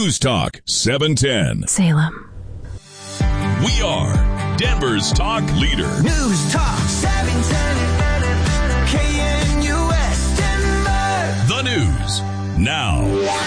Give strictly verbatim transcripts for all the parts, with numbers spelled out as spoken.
News Talk seven ten. Salem. We are Denver's talk leader. News Talk seven ten. K N U S Denver. The news now.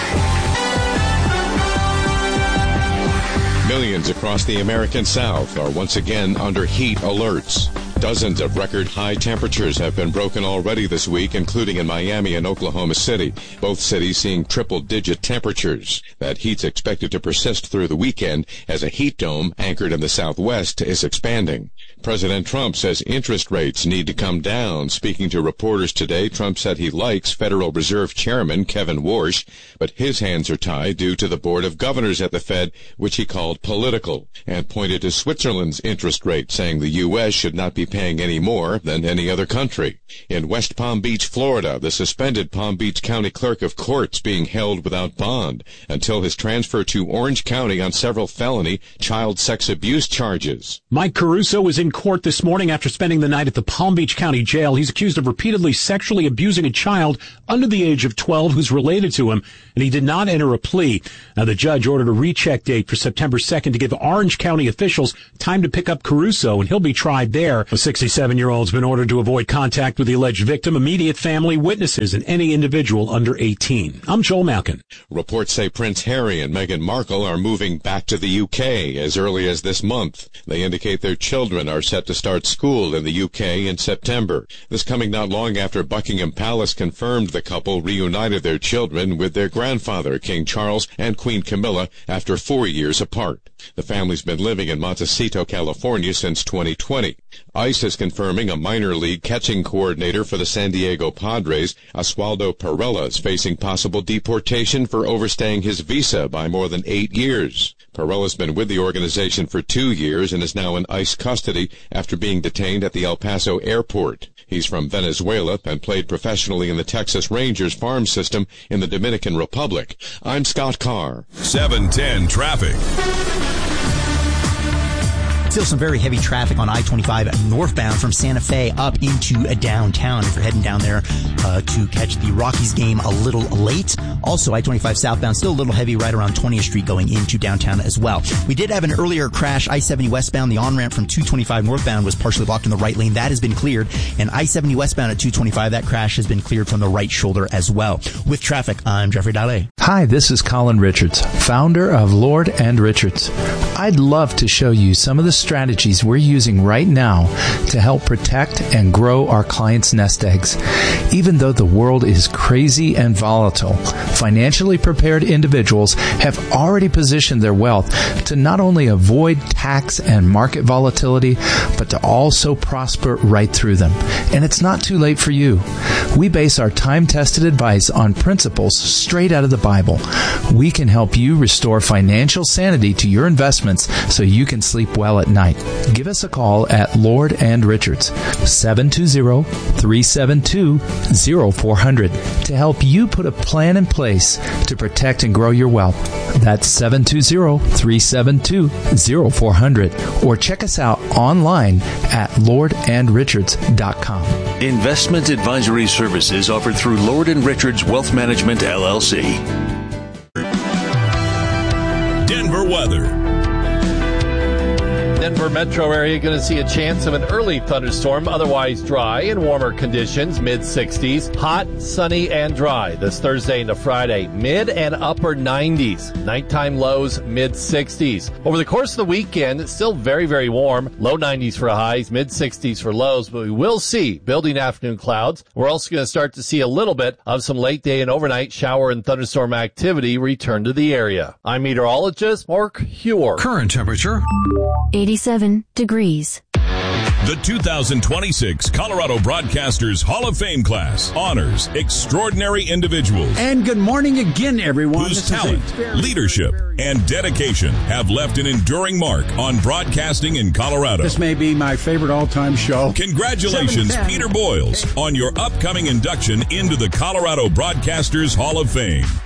Millions across the American South are once again under heat alerts. Dozens of record high temperatures have been broken already this week, including in Miami and Oklahoma City, both cities seeing triple-digit temperatures. That heat's expected to persist through the weekend as a heat dome anchored in the southwest is expanding. President Trump says interest rates need to come down. Speaking to reporters today, Trump said he likes Federal Reserve Chairman Kevin Warsh, but his hands are tied due to the Board of Governors at the Fed, which he called political, and pointed to Switzerland's interest rate, saying the U S should not be paying any more than any other country. In West Palm Beach, Florida, the suspended Palm Beach County Clerk of Courts being held without bond until his transfer to Orange County on several felony child sex abuse charges. Mike Caruso was in court this morning after spending the night at the Palm Beach County Jail. He's accused of repeatedly sexually abusing a child under the age of twelve who's related to him, and he did not enter a plea. Now, the judge ordered a recheck date for September second to give Orange County officials time to pick up Caruso, and he'll be tried there. A sixty-seven-year-old's been ordered to avoid contact with the alleged victim, immediate family, witnesses, and any individual under eighteen. I'm Joel Malkin. Reports say Prince Harry and Meghan Markle are moving back to the U K as early as this month. They indicate their children are set to start school in the U K in September. This coming not long after Buckingham Palace confirmed the couple reunited their children with their grandfather, King Charles, and Queen Camilla after four years apart. The family's been living in Montecito, California since twenty twenty. ICE is confirming a minor league catching coordinator for the San Diego Padres, Oswaldo Perella, is facing possible deportation for overstaying his visa by more than eight years. Perella's been with the organization for two years and is now in ICE custody after being detained at the El Paso airport. He's from Venezuela and played professionally in the Texas Rangers farm system in the Dominican Republic. I'm Scott Carr. seven ten traffic. Still some very heavy traffic on I twenty-five northbound from Santa Fe up into a downtown if you're heading down there uh, to catch the Rockies game a little late. Also, I twenty-five southbound still a little heavy right around twentieth Street going into downtown as well. We did have an earlier crash. I seventy westbound, the on-ramp from two twenty-five northbound was partially blocked in the right lane. That has been cleared. And I seventy westbound at two twenty-five, that crash has been cleared from the right shoulder as well. With traffic, I'm Jeffrey Dalle. Hi, this is Colin Richards, founder of Lord and Richards. I'd love to show you some of the strategies we're using right now to help protect and grow our clients' nest eggs. Even though the world is crazy and volatile, financially prepared individuals have already positioned their wealth to not only avoid tax and market volatility, but to also prosper right through them. And it's not too late for you. We base our time-tested advice on principles straight out of the Bible. We can help you restore financial sanity to your investments so you can sleep well at night. Give us a call at Lord and Richards, seven two zero, three seven two, zero four zero zero to help you put a plan in place to protect and grow your wealth. That's seven two zero, three seven two, zero four zero zero. Or check us out online at lord and richards dot com. Investment advisory services offered through Lord and Richards Wealth Management, L L C. Denver weather. Denver metro area going to see a chance of an early thunderstorm, otherwise dry and warmer conditions, mid sixties. Hot, sunny, and dry this Thursday into Friday. Mid and upper nineties. Nighttime lows, mid sixties. Over the course of the weekend, it's still very, very warm. Low nineties for highs, mid sixties for lows, but we will see building afternoon clouds. We're also going to start to see a little bit of some late day and overnight shower and thunderstorm activity return to the area. I'm meteorologist Mark Huer. Current temperature eighty-seven degrees. The two thousand twenty-six Colorado Broadcasters Hall of Fame class honors extraordinary individuals. And good morning again, everyone. Whose talent, leadership, and dedication have left an enduring mark on broadcasting in Colorado. This may be my favorite all-time show. Congratulations, Peter Boyles, on your upcoming induction into the Colorado Broadcasters Hall of Fame.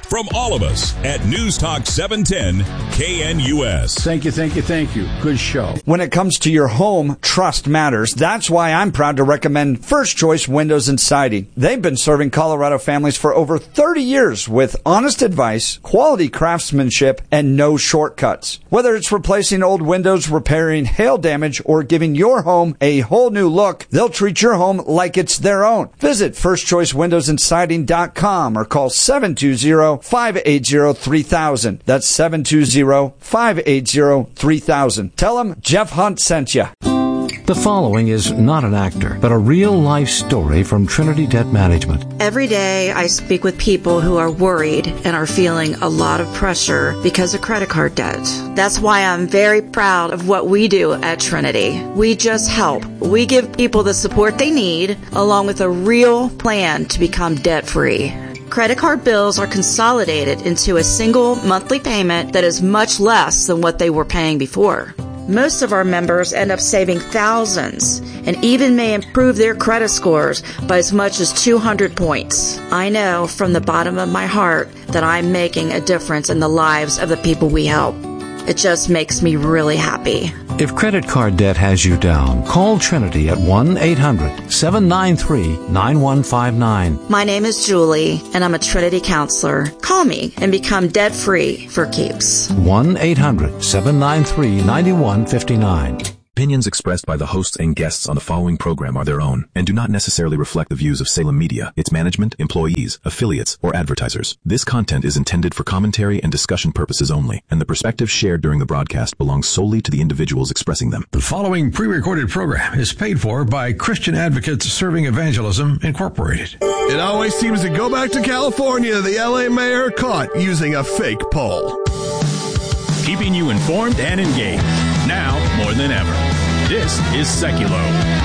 From all of us at News Talk seven ten K N U S. Thank you, thank you, thank you. Good show. When it comes to your home, trust matters. That's why I'm proud to recommend First Choice Windows and Siding. They've been serving Colorado families for over thirty years with honest advice, quality craftsmanship, and no shortcuts. Whether it's replacing old windows, repairing hail damage, or giving your home a whole new look, they'll treat your home like it's their own. Visit first choice windows and siding dot com or call seven two zero, five eight zero, three thousand. That's seven two zero, five eight zero, three thousand. Tell them Jeff Hunt sent you. The following is not an actor, but a real-life story from Trinity Debt Management. Every day I speak with people who are worried and are feeling a lot of pressure because of credit card debt. That's why I'm very proud of what we do at Trinity. We just help. We give people the support they need, along with a real plan to become debt-free. Credit card bills are consolidated into a single monthly payment that is much less than what they were paying before. Most of our members end up saving thousands and even may improve their credit scores by as much as two hundred points. I know from the bottom of my heart that I'm making a difference in the lives of the people we help. It just makes me really happy. If credit card debt has you down, call Trinity at one eight hundred, seven nine three, nine one five nine. My name is Julie, and I'm a Trinity counselor. Call me and become debt-free for keeps. one eight hundred, seven nine three, nine one five nine. Opinions expressed by the hosts and guests on the following program are their own and do not necessarily reflect the views of Salem Media, its management, employees, affiliates, or advertisers. This content is intended for commentary and discussion purposes only, and the perspectives shared during the broadcast belong solely to the individuals expressing them. The following pre-recorded program is paid for by Christian Advocates Serving Evangelism, Incorporated. It always seems to go back to California. The L A mayor caught using a fake poll. Keeping you informed and engaged, now more than ever. This is Seculo.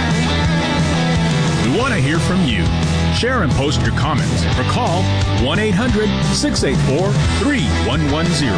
We want to hear from you. Share and post your comments or call one eight hundred, six eight four, three one one zero.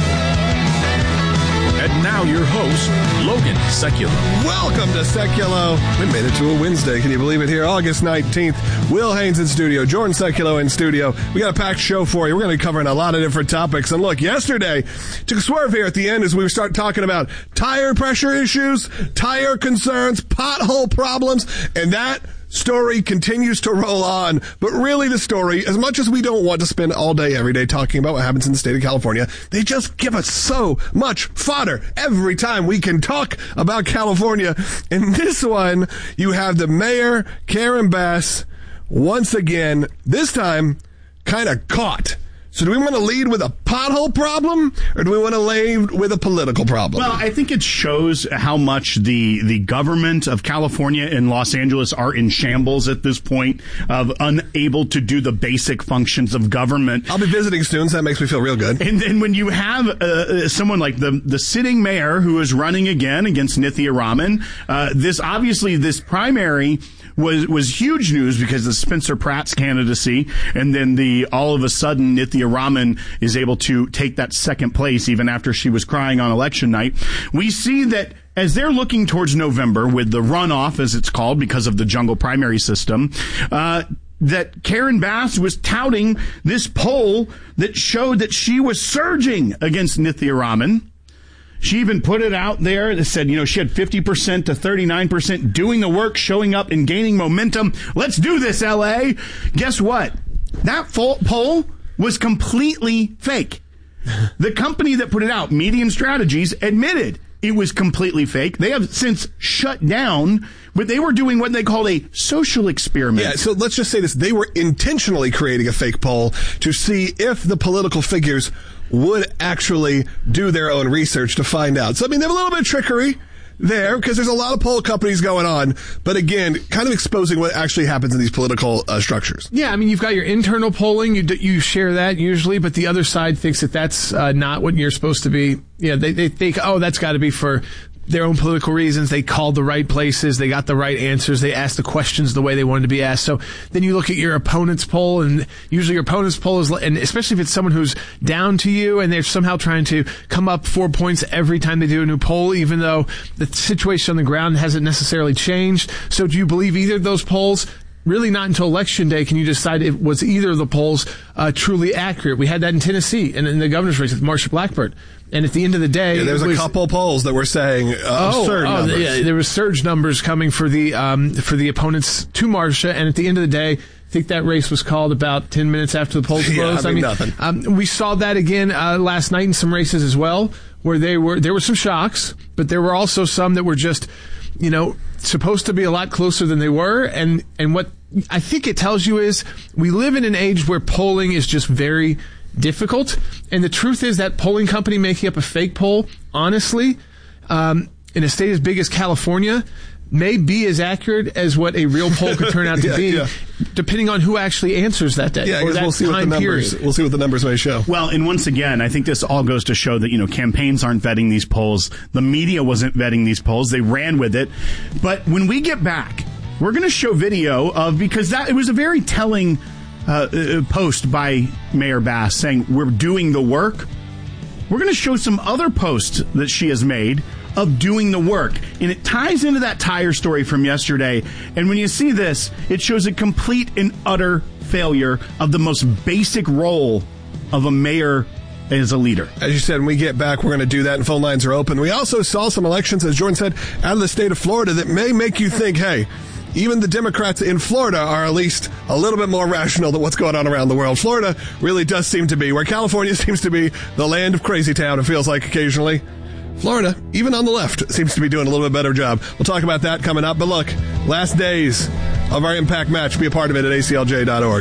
And now your host, Logan Seculo. Welcome to Seculo. We made it to a Wednesday. Can you believe it? Here, August nineteenth. Will Haynes in studio. Jordan Seculo in studio. We got a packed show for you. We're going to be covering a lot of different topics. And look, yesterday, took a swerve here at the end as we start talking about tire pressure issues, tire concerns, pothole problems, and that story continues to roll on. But really the story, as much as we don't want to spend all day, every day talking about what happens in the state of California, they just give us so much fodder every time we can talk about California. In this one, you have the mayor, Karen Bass, once again, this time, kind of caught. So do we want to lead with a pothole problem, or do we want to lead with a political problem? Well, I think it shows how much the, the government of California and Los Angeles are in shambles at this point, of unable to do the basic functions of government. I'll be visiting soon, so that makes me feel real good. And then when you have uh, someone like the the sitting mayor who is running again against Nithya Raman, uh, this obviously this primary was was huge news because of Spencer Pratt's candidacy, and then the all of a sudden Nithya Raman is able to take that second place even after she was crying on election night. We see that as they're looking towards November with the runoff, as it's called, because of the jungle primary system, uh, that Karen Bass was touting this poll that showed that she was surging against Nithya Raman. She even put it out there that said, you know, she had fifty percent to thirty-nine percent doing the work, showing up and gaining momentum. Let's do this, L A. Guess what? That poll was completely fake. The company that put it out, Median Strategies, admitted it was completely fake. They have since shut down, but they were doing what they called a social experiment. Yeah, so let's just say this. They were intentionally creating a fake poll to see if the political figures would actually do their own research to find out. So, I mean, they have a little bit of trickery there because there's a lot of poll companies going on. But again, kind of exposing what actually happens in these political uh, structures. Yeah, I mean, you've got your internal polling. You d- you share that usually, but the other side thinks that that's uh, not what you're supposed to be. Yeah, they, they think, oh, that's got to be for their own political reasons. They called the right places. They got the right answers. They asked the questions the way they wanted to be asked. So then you look at your opponent's poll, and usually your opponent's poll is, and especially if it's someone who's down to you and they're somehow trying to come up four points every time they do a new poll, even though the situation on the ground hasn't necessarily changed. So do you believe either of those polls? really not until election day can you decide if was either of the polls uh, truly accurate. We had that in Tennessee and in the governor's race with Marsha Blackburn. And at the end of the day, yeah, there was, was a couple polls that were saying uh, oh, absurd oh, numbers. Yeah, there was surge numbers coming for the um, for the opponents to Marsha, and at the end of the day, I think that race was called about ten minutes after the polls yeah, closed. I mean, I mean nothing. Um, we saw that again uh, last night in some races as well, where they were there were some shocks, but there were also some that were just, you know, supposed to be a lot closer than they were, and and what I think it tells you is we live in an age where polling is just very difficult, and the truth is that polling company making up a fake poll, honestly, um, in a state as big as California, may be as accurate as what a real poll could turn out to yeah, be, yeah. depending on who actually answers that day Yeah, I or guess that we'll see what the time numbers. period. We'll see what the numbers may show. Well, and once again, I think this all goes to show that, you know, campaigns aren't vetting these polls. The media wasn't vetting these polls. They ran with it. But when we get back, we're going to show video of, because that it was a very telling uh, post by Mayor Bass saying we're doing the work. We're going to show some other posts that she has made of doing the work. And it ties into that tire story from yesterday. And when you see this, it shows a complete and utter failure of the most basic role of a mayor as a leader. As you said, when we get back, we're going to do that, and phone lines are open. We also saw some elections, as Jordan said, out of the state of Florida that may make you think, hey, even the Democrats in Florida are at least a little bit more rational than what's going on around the world. Florida really does seem to be, where California seems to be the land of crazy town, it feels like occasionally. Florida, even on the left, seems to be doing a little bit better job. We'll talk about that coming up. But look, last days of our Impact Match. Be a part of it at A C L J dot org.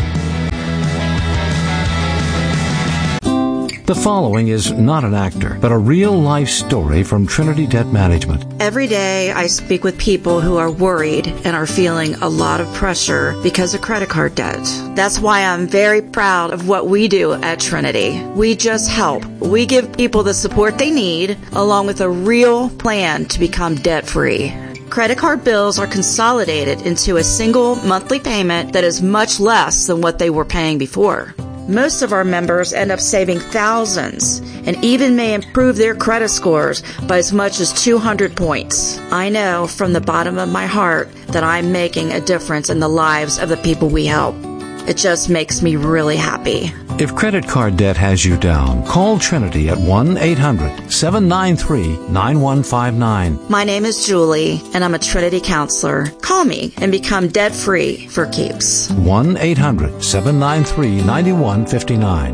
The following is not an actor, but a real-life story from Trinity Debt Management. Every day I speak with people who are worried and are feeling a lot of pressure because of credit card debt. That's why I'm very proud of what we do at Trinity. We just help. We give people the support they need, along with a real plan to become debt-free. Credit card bills are consolidated into a single monthly payment that is much less than what they were paying before. Most of our members end up saving thousands and even may improve their credit scores by as much as two hundred points. I know from the bottom of my heart that I'm making a difference in the lives of the people we help. It just makes me really happy. If credit card debt has you down, call Trinity at one eight hundred seven nine three nine one five nine. My name is Julie, and I'm a Trinity counselor. Call me and become debt-free for keeps. one eight hundred seven nine three nine one five nine.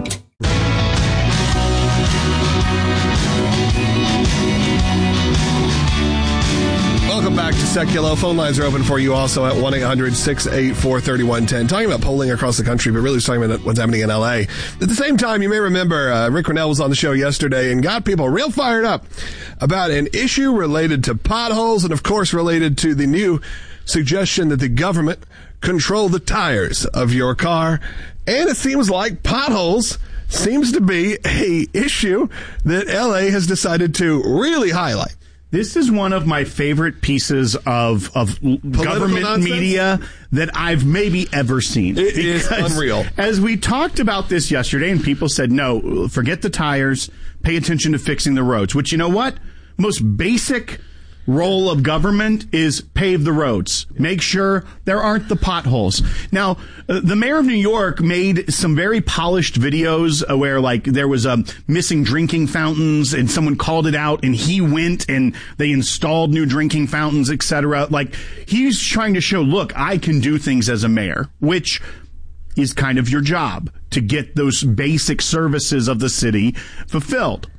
Welcome back to Seculo. Phone lines are open for you also at one eight hundred six eight four three one one zero. Talking about polling across the country, but really talking about what's happening in L A. At the same time, you may remember uh, Rick Renell was on the show yesterday and got people real fired up about an issue related to potholes and, of course, related to the new suggestion that the government control the tires of your car. And it seems like potholes seems to be a issue that L A has decided to really highlight. This is one of my favorite pieces of of Political government nonsense? media that I've maybe ever seen. It is unreal. As we talked about this yesterday, and people said, no, forget the tires, pay attention to fixing the roads, which, you know what? Most basic role of government is pave the roads. Make sure there aren't the potholes. Now, uh, the mayor of New York made some very polished videos uh, where, like, there was um, missing drinking fountains, and someone called it out, and he went and they installed new drinking fountains, et cetera. Like, he's trying to show, look, I can do things as a mayor, which is kind of your job, to get those basic services of the city fulfilled.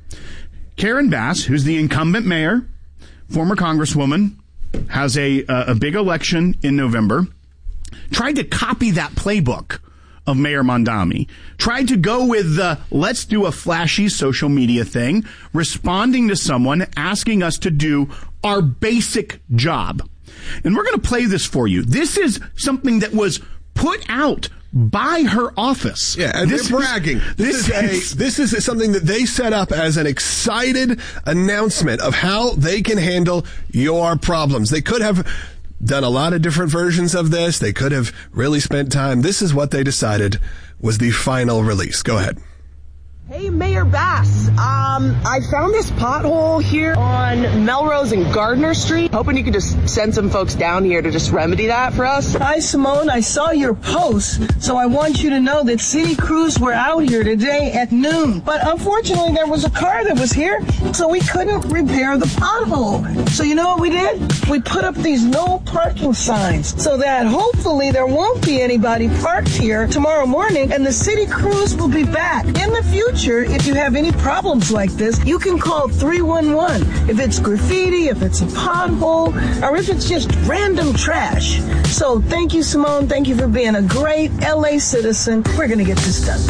Karen Bass, who's the incumbent mayor, former congresswoman, has a a big election in November, tried to copy that playbook of Mayor Mondami, tried to go with the let's do a flashy social media thing, responding to someone asking us to do our basic job. And we're going to play this for you. This is something that was put out by her office. Yeah, and this they're bragging. Is, this, this is, is a, this is something that they set up as an excited announcement of how they can handle your problems. They could have done a lot of different versions of this. They could have really spent time. This is what they decided was the final release. Go ahead. Hey, Mayor Bass. Um, I found this pothole here on Melrose and Gardner Street. Hoping you could just send some folks down here to just remedy that for us. Hi, Simone. I saw your post, so I want you to know that city crews were out here today at noon. But unfortunately, there was a car that was here, so we couldn't repair the pothole. So you know what we did? We put up these no parking signs so that hopefully there won't be anybody parked here tomorrow morning, and the city crews will be back. In the future, if you have any problems like this, you can call three one one. If it's graffiti, if it's a pothole, or if it's just random trash. So thank you, Simone. Thank you for being a great L A citizen. We're going to get this done.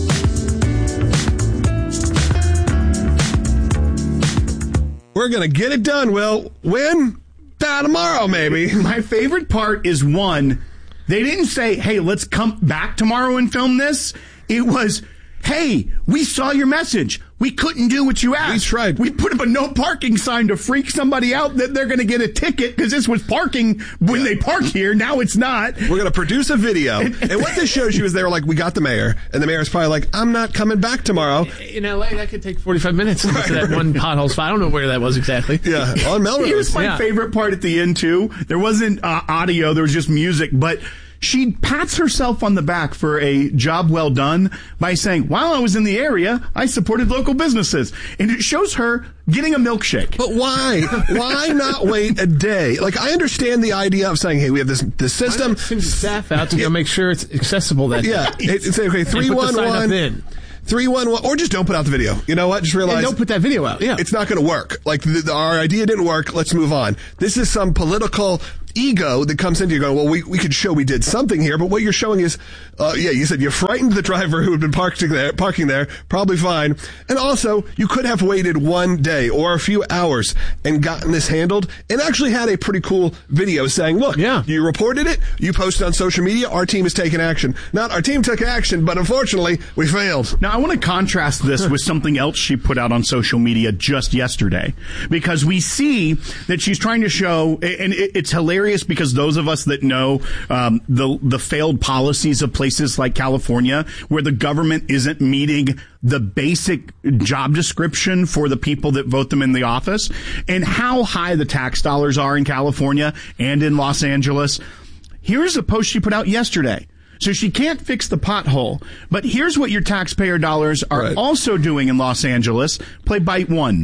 We're going to get it done, Will. When? Uh, tomorrow, maybe. My favorite part is one, they didn't say, hey, let's come back tomorrow and film this. It was, hey, we saw your message. We couldn't do what you asked. We tried. We put up a no parking sign to freak somebody out that they're going to get a ticket because this was parking when yeah. they park here. Now it's not. We're going to produce a video. And what this shows you is they were like, we got the mayor. And the mayor's probably like, I'm not coming back tomorrow. In L A, that could take forty-five minutes to get to that one pothole spot. I don't know where that was exactly. Yeah, on Melrose. Here's my yeah. favorite part at the end, too. There wasn't uh, audio. There was just music. But she pats herself on the back for a job well done by saying, while I was in the area, I supported local businesses. And it shows her getting a milkshake. But why? Why not wait a day? Like, I understand the idea of saying, hey, we have this this system. Send staff out to go make sure it's accessible that yeah. day. Yeah. Say, okay, three one one. three one one, or just don't put out the video. You know what? Just realize. And don't put that video out, yeah. It's not going to work. Like, the, the, our idea didn't work. Let's move on. This is some political ego that comes into you going, well, we, we could show we did something here, but what you're showing is, uh, yeah, you said you frightened the driver who had been parking there, parking there, probably fine. And also, you could have waited one day or a few hours and gotten this handled and actually had a pretty cool video saying, look, yeah. you reported it, you posted on social media, our team has taken action. Not our team took action, but unfortunately, we failed. Now, I want to contrast this with something else she put out on social media just yesterday, because we see that she's trying to show, and it's hilarious because those of us that know um, the the failed policies of places like California, where the government isn't meeting the basic job description for the people that vote them in the office, and how high the tax dollars are in California and in Los Angeles. Here's a post she put out yesterday. So she can't fix the pothole, but here's what your taxpayer dollars are right. also doing in Los Angeles. Play bite one.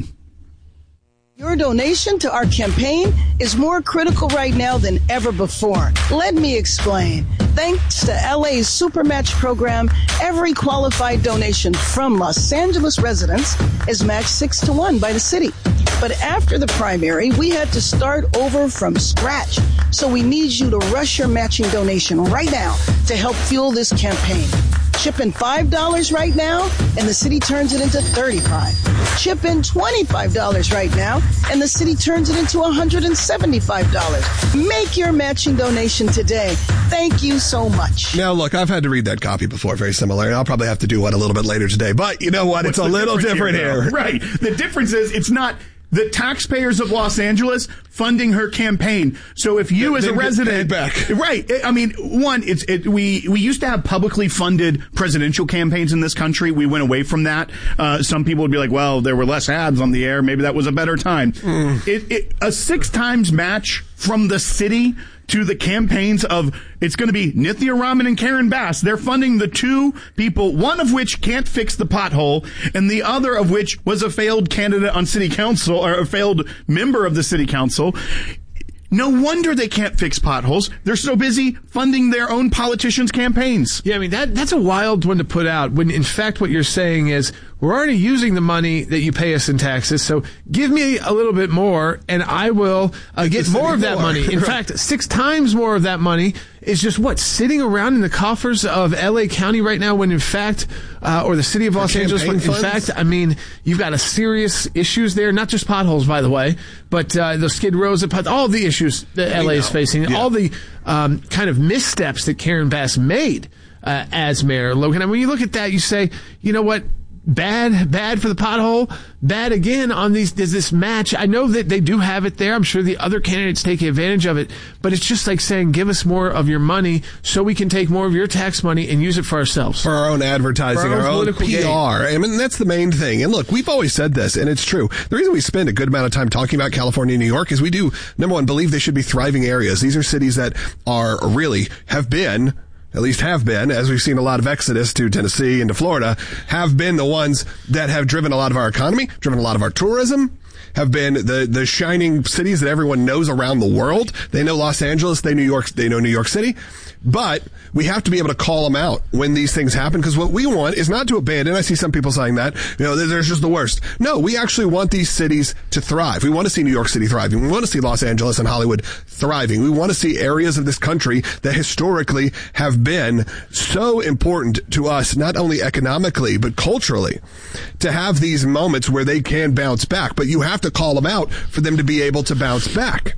Your donation to our campaign is more critical right now than ever before. Let me explain. Thanks to L A's Supermatch program, every qualified donation from Los Angeles residents is matched six to one by the city. But after the primary, we had to start over from scratch. So we need you to rush your matching donation right now to help fuel this campaign. Chip in five dollars right now, and the city turns it into thirty-five dollars. Chip in twenty-five dollars right now, and the city turns it into one hundred seventy-five dollars. Make your matching donation today. Thank you so much. Now, look, I've had to read that copy before, very similar, and I'll probably have to do one a little bit later today. But you know what? What's it's a little different here. here. Right. The difference is it's not the taxpayers of Los Angeles funding her campaign. So if you, yeah, as a resident, back. right? I mean, one, it's it, we we used to have publicly funded presidential campaigns in this country. We went away from that. Uh, some people would be like, "Well, there were less ads on the air. Maybe that was a better time." Mm. It, it, a six times match from the city to the campaigns of, it's going to be Nithya Raman and Karen Bass. They're funding the two people, one of which can't fix the pothole, and the other of which was a failed candidate on city council, or a failed member of the city council. No wonder they can't fix potholes. They're so busy funding their own politicians' campaigns. Yeah, I mean, that that's a wild one to put out when, in fact, what you're saying is, we're already using the money that you pay us in taxes, so give me a little bit more, and I will uh, get more of that more. money. In right. fact, six times more of that money is just, what, sitting around in the coffers of L A County right now when, in fact, uh, or the city of Los Angeles, when, in fact, I mean, you've got a serious issues there, not just potholes, by the way, but uh, the skid rows, all the issues that L A is facing, yeah. all the um, kind of missteps that Karen Bass made uh, as mayor. Logan, and when you look at that, you say, you know what? bad, bad for the pothole, bad again on these, there's this match. I know that they do have it there. I'm sure the other candidates take advantage of it, but it's just like saying, give us more of your money so we can take more of your tax money and use it for ourselves. For our own advertising, our our own own P R. gain. I mean, that's the main thing. And look, we've always said this, and it's true. The reason we spend a good amount of time talking about California and New York is we do, number one, believe they should be thriving areas. These are cities that are really, have been, at least have been, as we've seen a lot of exodus to Tennessee and to Florida, have been the ones that have driven a lot of our economy, driven a lot of our tourism, have been the, the shining cities that everyone knows around the world. They know Los Angeles, they New York, they know New York City. But we have to be able to call them out when these things happen, because what we want is not to abandon. I see some people saying that, you know, they're just the worst. No, we actually want these cities to thrive. We want to see New York City thriving. We want to see Los Angeles and Hollywood thriving. We want to see areas of this country that historically have been so important to us, not only economically, but culturally, to have these moments where they can bounce back. But you have to call them out for them to be able to bounce back.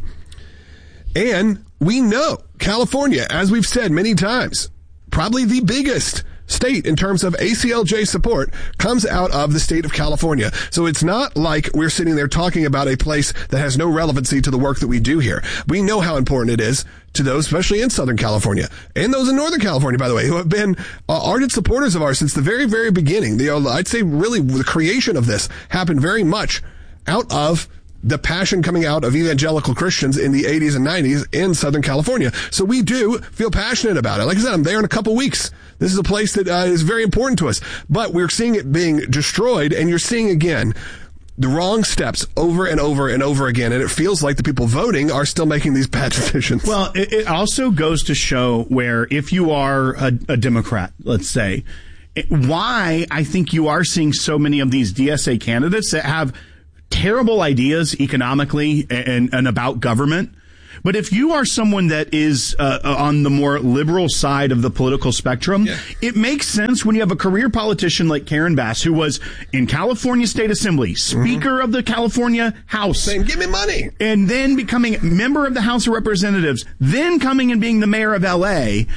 And we know California, as we've said many times, probably the biggest state in terms of A C L J support comes out of the state of California. So it's not like we're sitting there talking about a place that has no relevancy to the work that we do here. We know how important it is to those, especially in Southern California, and those in Northern California, by the way, who have been uh, ardent supporters of ours since the very, very beginning. The, uh, I'd say really the creation of this happened very much out of the passion coming out of evangelical Christians in the eighties and nineties in Southern California. So we do feel passionate about it. Like I said, I'm there in a couple weeks. This is a place that uh, is very important to us. But we're seeing it being destroyed, and you're seeing again the wrong steps over and over and over again. And it feels like the people voting are still making these bad decisions. Well, it, it also goes to show where if you are a, a Democrat, let's say, it, why I think you are seeing so many of these D S A candidates that have terrible ideas economically and, and about government. But if you are someone that is uh, on the more liberal side of the political spectrum, yeah. it makes sense when you have a career politician like Karen Bass, who was in California State Assembly, Speaker mm-hmm. of the California House. Saying, give me money. And then becoming member of the House of Representatives, then coming and being the mayor of L A,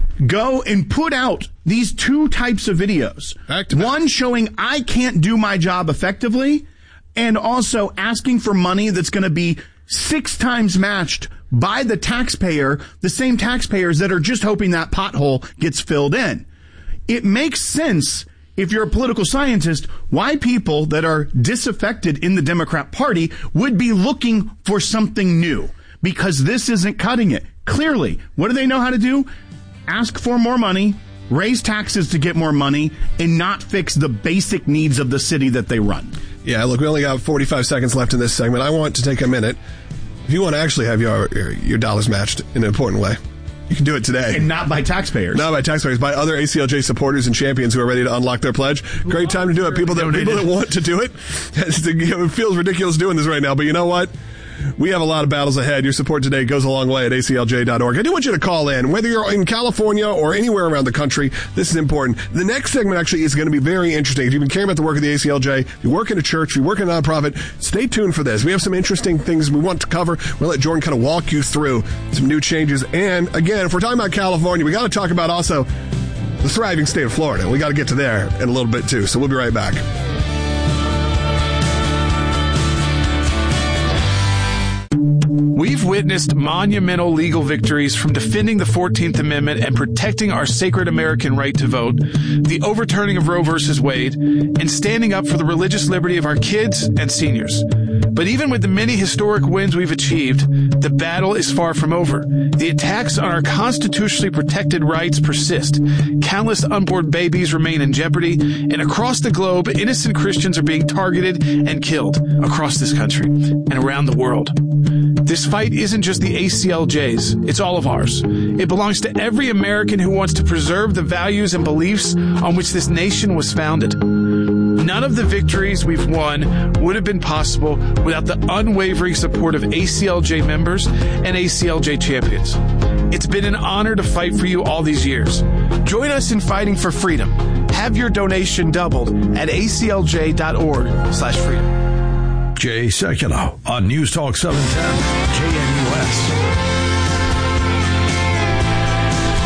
go and put out these two types of videos. Back to back. One showing I can't do my job effectively, and also asking for money that's going to be six times matched by the taxpayer, the same taxpayers that are just hoping that pothole gets filled in. It makes sense, if you're a political scientist, why people that are disaffected in the Democrat Party would be looking for something new, because this isn't cutting it. Clearly, what do they know how to do? Ask for more money, raise taxes to get more money, and not fix the basic needs of the city that they run. Yeah, look, we only got forty-five seconds left in this segment. I want to take a minute. If you want to actually have your your dollars matched in an important way, you can do it today. And not by taxpayers. Not by taxpayers, by other A C L J supporters and champions who are ready to unlock their pledge. Great time to do it. People that people that want to do it. It feels ridiculous doing this right now, but you know what? We have a lot of battles ahead. Your support today goes a long way at A C L J dot org. I do want you to call in, whether you're in California or anywhere around the country. This is important. The next segment actually is going to be very interesting. If you've been caring about the work of the A C L J, if you work in a church, if you work in a nonprofit, stay tuned for this. We have some interesting things we want to cover. We'll let Jordan kind of walk you through some new changes. And again, if we're talking about California, we got to talk about also the thriving state of Florida. We got to get to there in a little bit too. So we'll be right back. We've witnessed monumental legal victories, from defending the fourteenth Amendment and protecting our sacred American right to vote, the overturning of Roe versus Wade, and standing up for the religious liberty of our kids and seniors. But even with the many historic wins we've achieved, the battle is far from over. The attacks on our constitutionally protected rights persist. Countless unborn babies remain in jeopardy, and across the globe, innocent Christians are being targeted and killed across this country and around the world. This fight isn't just the A C L J's, it's all of ours. It belongs to every American who wants to preserve the values and beliefs on which this nation was founded. None of the victories we've won would have been possible without the unwavering support of A C L J members and A C L J champions. It's been an honor to fight for you all these years. Join us in fighting for freedom. Have your donation doubled at A C L J dot org slash freedom. Jay Sekulow on News Talk seven ten K N U S.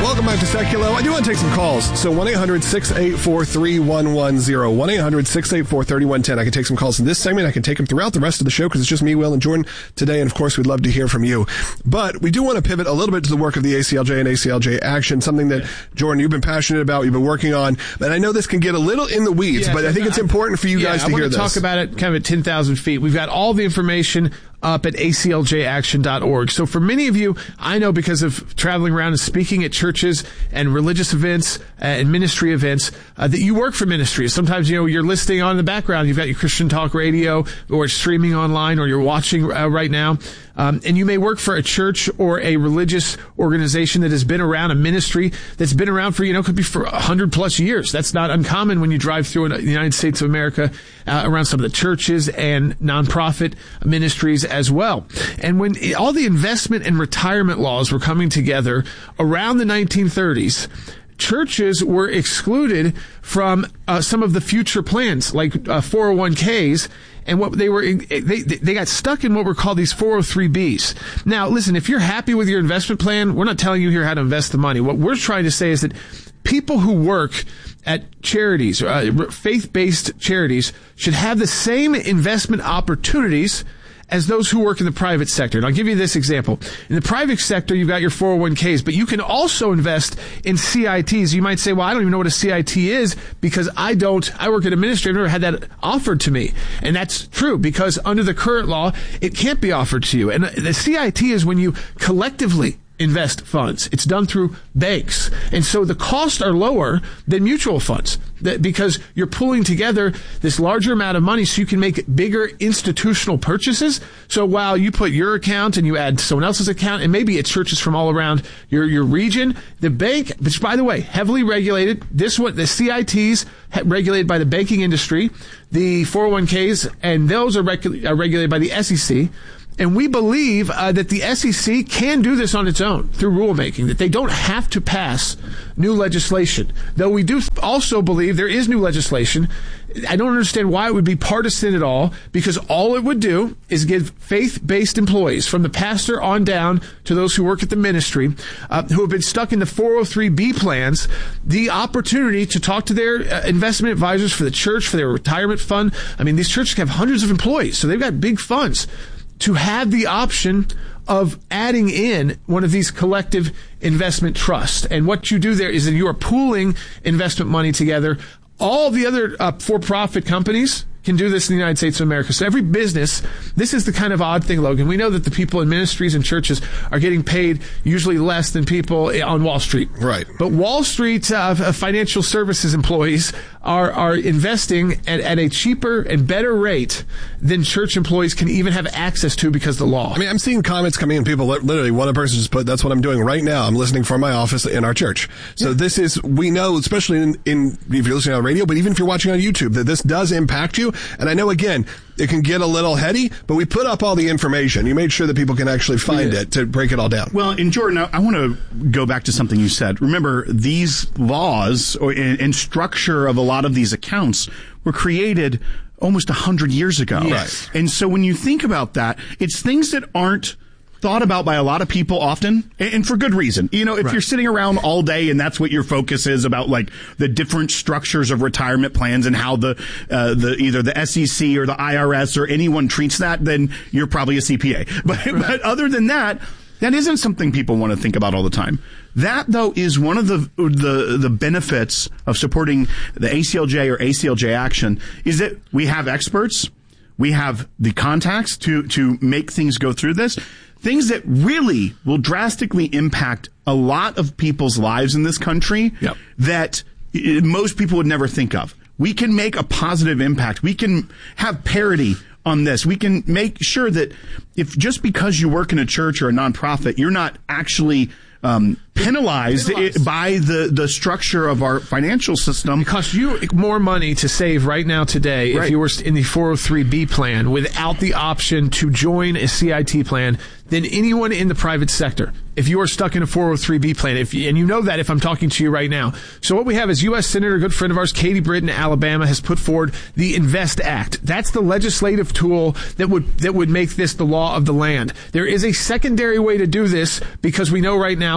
Welcome back to Seculo. I do want to take some calls. So one eight hundred six eight four three one one zero. one eight hundred six eight four three one one zero. I can take some calls in this segment. I can take them throughout the rest of the show because it's just me, Will, and Jordan today. And, of course, we'd love to hear from you. But we do want to pivot a little bit to the work of the A C L J and A C L J Action, something that, Jordan, you've been passionate about, you've been working on. And I know this can get a little in the weeds, yeah, but I think it's important for you yeah, guys to I hear want this. to talk about it kind of at ten thousand feet. We've got all the information up at A C L J action dot org. So for many of you, I know because of traveling around and speaking at churches and religious events and ministry events, uh, that you work for ministries. Sometimes, you know, you're listening on in the background. You've got your Christian Talk Radio or streaming online or you're watching uh, right now. Um, and you may work for a church or a religious organization that has been around, a ministry that's been around for, you know, could be for a hundred plus years. That's not uncommon when you drive through the United States of America, uh, around some of the churches and nonprofit ministries as well. And when all the investment and retirement laws were coming together around the nineteen thirties, churches were excluded from uh, some of the future plans, like uh, four oh one k's, and what they were, they they got stuck in what were called these four oh three B's. Now, listen, if you're happy with your investment plan, we're not telling you here how to invest the money. What we're trying to say is that people who work at charities, uh, faith-based charities, should have the same investment opportunities as those who work in the private sector. And I'll give you this example. In the private sector, you've got your four oh one k's, but you can also invest in C I Ts. You might say, well, I don't even know what a C I T is because I don't, I work at a ministry. I've never had that offered to me. And that's true because under the current law, it can't be offered to you. And the C I T is when you collectively invest funds. It's done through banks. And so the costs are lower than mutual funds because you're pulling together this larger amount of money so you can make bigger institutional purchases. So while you put your account and you add someone else's account, and maybe it's churches from all around your, your region, the bank, which by the way, heavily regulated, this one, the C I Ts regulated by the banking industry, the four oh one k's, and those are, rec- are regulated by the S E C. And we believe uh, that the S E C can do this on its own through rulemaking, that they don't have to pass new legislation. Though we do also believe there is new legislation. I don't understand why it would be partisan at all, because all it would do is give faith-based employees, from the pastor on down to those who work at the ministry, uh, who have been stuck in the four oh three B plans, the opportunity to talk to their uh, investment advisors for the church, for their retirement fund. I mean, these churches have hundreds of employees, so they've got big funds, to have the option of adding in one of these collective investment trusts. And what you do there is that you are pooling investment money together. All the other uh, for-profit companies can do this in the United States of America. So every business, this is the kind of odd thing, Logan. We know that the people in ministries and churches are getting paid usually less than people on Wall Street. Right. But Wall Street uh, financial services employees are are investing at, at a cheaper and better rate than church employees can even have access to because of the law. I mean, I'm seeing comments coming in. People literally, one person just put, that's what I'm doing right now. I'm listening from my office in our church. So yeah. This is, we know, especially in, in if you're listening on radio, but even if you're watching on YouTube, that this does impact you. And I know, again, it can get a little heady, but we put up all the information. You made sure that people can actually find yeah. it to break it all down. Well, and Jordan, I, I want to go back to something you said. Remember, these laws or, and, and structure of a lot of these accounts were created almost one hundred years ago. Yes. Right. And so when you think about that, it's things that aren't thought about by a lot of people often, and for good reason. You know, if right. you're sitting around all day and that's what your focus is about, like the different structures of retirement plans and how the uh, the either the S E C or the I R S or anyone treats that, then you're probably a C P A. But right. but other than that, that isn't something people want to think about all the time. That, though, is one of the the the benefits of supporting the A C L J or A C L J Action, is that we have experts, we have the contacts to to make things go through this. Things that really will drastically impact a lot of people's lives in this country yep. that most people would never think of. We can make a positive impact. We can have parity on this. We can make sure that if just because you work in a church or a nonprofit, you're not actually um, penalized, penalized. by the, the structure of our financial system. It costs you more money to save right now today right. if you were in the four oh three B plan without the option to join a C I T plan than anyone in the private sector. If you are stuck in a four oh three B plan, if and you know that if I'm talking to you right now. So what we have is U S Senator, a good friend of ours, Katie Britt in Alabama, has put forward the INVEST Act. That's the legislative tool that would that would make this the law of the land. There is a secondary way to do this because we know right now Congress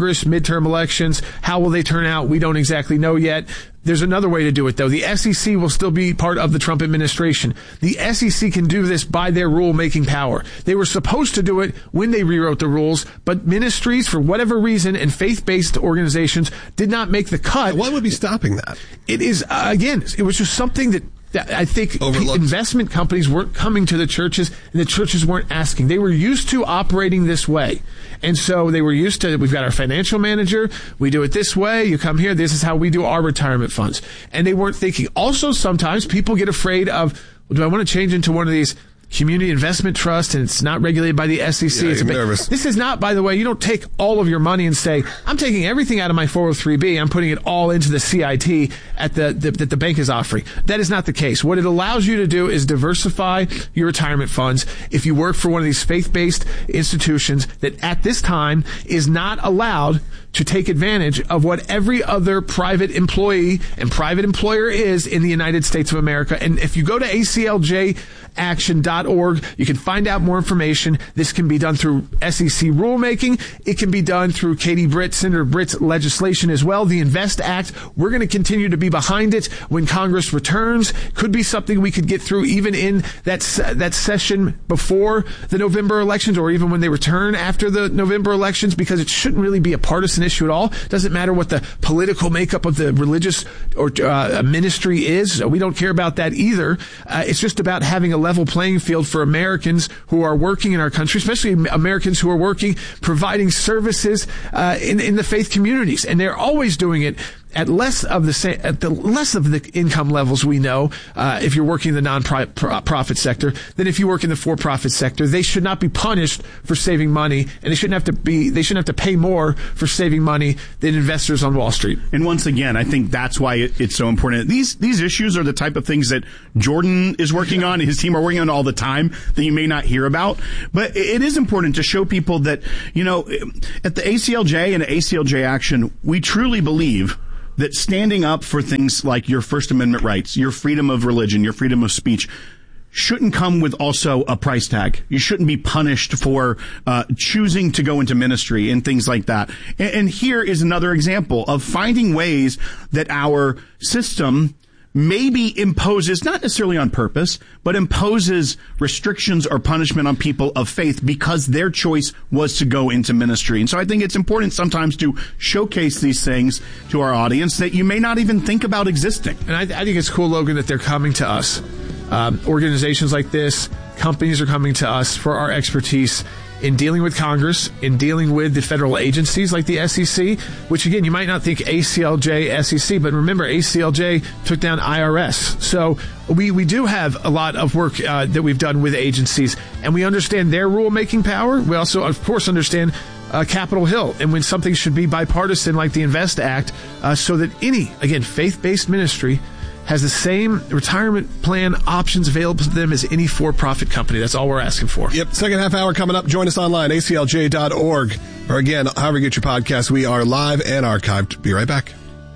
Congress, midterm elections. How will they turn out? We don't exactly know yet. There's another way to do it, though. The S E C will still be part of the Trump administration. The S E C can do this by their rule-making power. They were supposed to do it when they rewrote the rules, but ministries, for whatever reason, and faith-based organizations did not make the cut. What would be stopping that? It is, uh, again, it was just something that that I think Overlooked. investment companies weren't coming to the churches, and the churches weren't asking. They were used to operating this way. And so they were used to, we've got our financial manager, we do it this way, you come here, this is how we do our retirement funds. And they weren't thinking. Also, sometimes people get afraid of, well, do I want to change into one of these community investment trust and it's not regulated by the S E C? Yeah, it's you're a bit, nervous. This is not, by the way, you don't take all of your money and say, I'm taking everything out of my four oh three B, I'm putting it all into the C I T at the, the that the bank is offering. That is not the case. What it allows you to do is diversify your retirement funds. If you work for one of these faith-based institutions that at this time is not allowed to take advantage of what every other private employee and private employer is in the United States of America. And if you go to A C L J action dot org, you can find out more information. This can be done through S E C rulemaking. It can be done through Katie Britt, Senator Britt's legislation as well. The INVEST Act, we're going to continue to be behind it when Congress returns. Could be something we could get through even in that that session before the November elections, or even when they return after the November elections, because it shouldn't really be a partisan issue at all. Doesn't matter what the political makeup of the religious or uh, ministry is. We don't care about that either. Uh, it's just about having a level playing field for Americans who are working in our country, especially Americans who are working, providing services uh, in, in the faith communities. And they're always doing it at less of the sa- at the less of the income levels we know, uh, if you're working in the non-profit sector, than if you work in the for-profit sector. They should not be punished for saving money, and they shouldn't have to be. They shouldn't have to pay more for saving money than investors on Wall Street. And once again, I think that's why it, it's so important. These these issues are the type of things that Jordan is working on, his team are working on all the time, that you may not hear about. But it is important to show people that, you know, at the A C L J and A C L J Action, we truly believe that standing up for things like your First Amendment rights, your freedom of religion, your freedom of speech, shouldn't come with also a price tag. You shouldn't be punished for uh choosing to go into ministry and things like that. And, and here is another example of finding ways that our system maybe imposes, not necessarily on purpose, but imposes restrictions or punishment on people of faith because their choice was to go into ministry. And so I think it's important sometimes to showcase these things to our audience that you may not even think about existing. And I, I think it's cool, Logan, that they're coming to us. Um, organizations like this, companies are coming to us for our expertise in dealing with Congress, in dealing with the federal agencies like the S E C, which again, you might not think A C L J, S E C, but remember A C L J took down I R S. So we, we do have a lot of work uh, that we've done with agencies, and we understand their rulemaking power. We also, of course, understand Uh, Capitol Hill, and when something should be bipartisan like the INVEST Act, uh, so that any, again, faith-based ministry has the same retirement plan options available to them as any for-profit company. That's all we're asking for. Yep. Second half hour coming up. Join us online, A C L J dot org. Or again, however you get your podcast, we are live and archived. Be right back.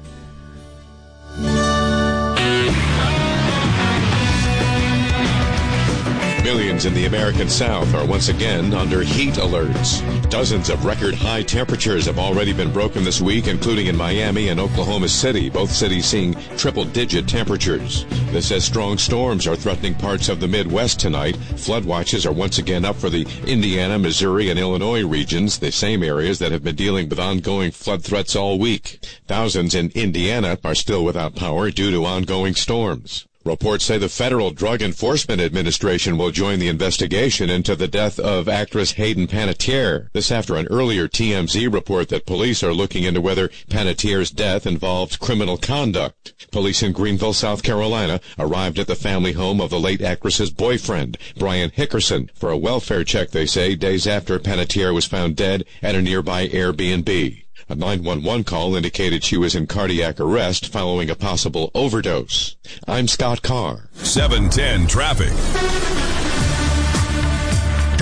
Millions in the American South are once again under heat alerts. Dozens of record high temperatures have already been broken this week, including in Miami and Oklahoma City, both cities seeing triple-digit temperatures. This as strong storms are threatening parts of the Midwest tonight. Flood watches are once again up for the Indiana, Missouri, and Illinois regions, the same areas that have been dealing with ongoing flood threats all week. Thousands in Indiana are still without power due to ongoing storms. Reports say the Federal Drug Enforcement Administration will join the investigation into the death of actress Hayden Panettiere. This after an earlier T M Z report that police are looking into whether Panettiere's death involved criminal conduct. Police in Greenville, South Carolina, arrived at the family home of the late actress's boyfriend, Brian Hickerson, for a welfare check, they say, days after Panettiere was found dead at a nearby Airbnb. A nine one one call indicated she was in cardiac arrest following a possible overdose. I'm Scott Carr. seven ten traffic.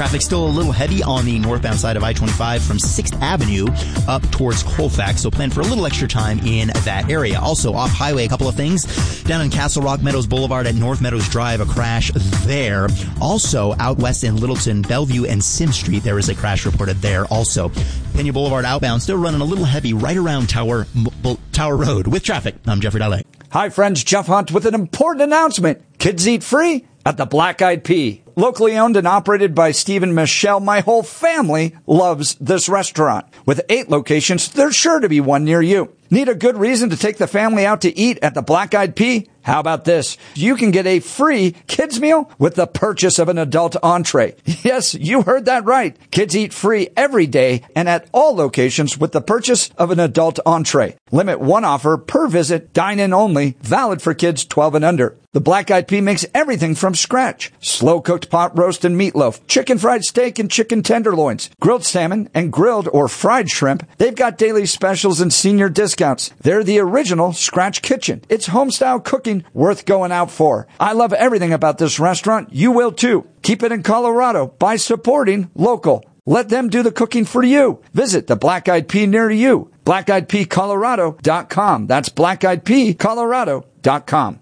Traffic still a little heavy on the northbound side of I twenty-five from sixth Avenue up towards Colfax, so plan for a little extra time in that area. Also, off highway, a couple of things. Down in Castle Rock Meadows Boulevard at North Meadows Drive, a crash there. Also, out west in Littleton, Bellevue, and Sim Street, there is a crash reported there also. Pena Boulevard outbound still running a little heavy right around Tower Tower Road. With traffic, I'm Jeffrey Dalle. Hi, friends. Jeff Hunt with an important announcement. Kids eat free at the Black Eyed Pea. Locally owned and operated by Steve and Michelle, my whole family loves this restaurant. With eight locations, there's sure to be one near you. Need a good reason to take the family out to eat at the Black Eyed Pea? How about this? You can get a free kids meal with the purchase of an adult entree. Yes, you heard that right. Kids eat free every day and at all locations with the purchase of an adult entree. Limit one offer per visit, dine-in only, valid for kids twelve and under. The Black Eyed Pea makes everything from scratch. Slow-cooked pot roast and meatloaf, chicken fried steak and chicken tenderloins, grilled salmon and grilled or fried shrimp. They've got daily specials and senior discounts. They're the original Scratch Kitchen. It's home-style cooking worth going out for. I love everything about this restaurant. You will too. Keep it in Colorado by supporting local. Let them do the cooking for you. Visit the Black Eyed Pea near you. black eyed pea colorado dot com. That's black eyed pea colorado dot com.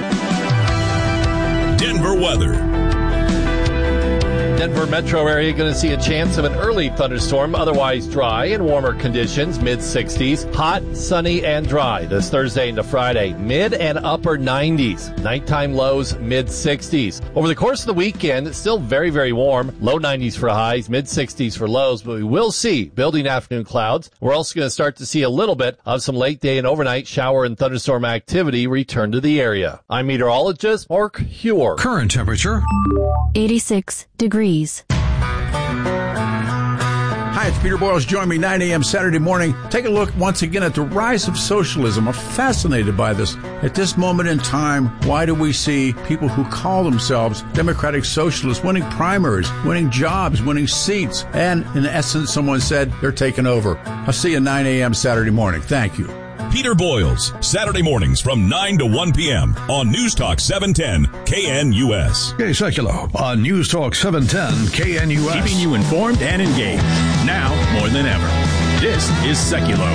Denver weather. Denver metro area going to see a chance of an early thunderstorm, otherwise dry and warmer conditions, mid sixties. Hot, sunny, and dry this Thursday into Friday, mid and upper nineties. Nighttime lows, mid sixties. Over the course of the weekend, it's still very, very warm. Low nineties for highs, mid sixties for lows, but we will see building afternoon clouds. We're also going to start to see a little bit of some late day and overnight shower and thunderstorm activity return to the area. I'm meteorologist Mark Huer. Current temperature eighty-six degrees. Hi, it's Peter Boyles. Join me nine a.m. Saturday morning. Take a look once again at the rise of socialism. I'm fascinated by this. At this moment in time, why do we see people who call themselves democratic socialists winning primaries, winning jobs, winning seats? And in essence, someone said they're taking over. I'll see you nine a.m. Saturday morning. Thank you. Peter Boyles, Saturday mornings from nine to one p.m. on News Talk seven ten K N U S. Gay Seculo on News Talk seven ten K N U S. Keeping you informed and engaged. Now more than ever. This is Seculo.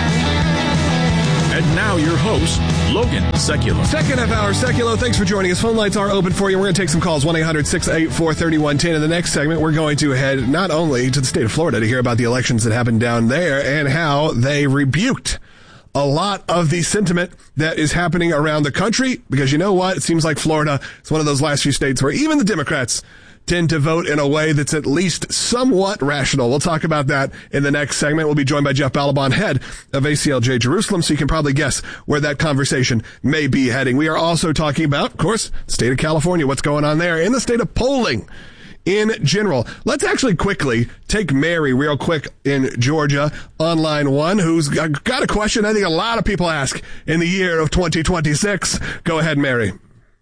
And now your host, Logan Seculo. Second half hour, Seculo. Thanks for joining us. Phone lines are open for you. We're going to take some calls. one eight hundred six eight four three one one zero. In the next segment, we're going to head not only to the state of Florida to hear about the elections that happened down there and how they rebuked a lot of the sentiment that is happening around the country, because you know what? It seems like Florida is one of those last few states where even the Democrats tend to vote in a way that's at least somewhat rational. We'll talk about that in the next segment. We'll be joined by Jeff Balaban, head of A C L J Jerusalem, so you can probably guess where that conversation may be heading. We are also talking about, of course, the state of California, what's going on there, in the state of polling in general. Let's actually quickly take Mary real quick in Georgia on line one, who's got a question I think a lot of people ask in the year of twenty twenty-six. Go ahead, Mary.